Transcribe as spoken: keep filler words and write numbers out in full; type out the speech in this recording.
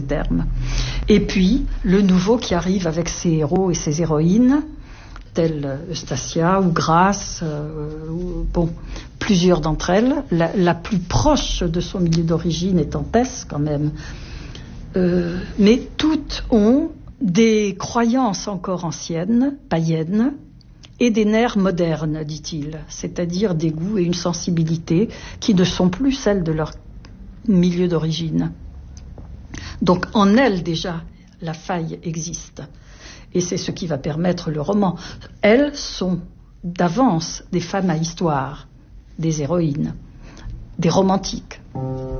terme. Et puis, le nouveau qui arrive avec ses héros et ses héroïnes, telles Eustacia ou Grace, euh, ou, bon, plusieurs d'entre elles, la, la plus proche de son milieu d'origine étant Tess quand même. Euh, mais toutes ont des croyances encore anciennes, païennes, et des nerfs modernes, dit-il, c'est-à-dire des goûts et une sensibilité qui ne sont plus celles de leur milieu d'origine. Donc en elles déjà, la faille existe. Et c'est ce qui va permettre le roman. Elles sont d'avance des femmes à histoire, des héroïnes, des romantiques.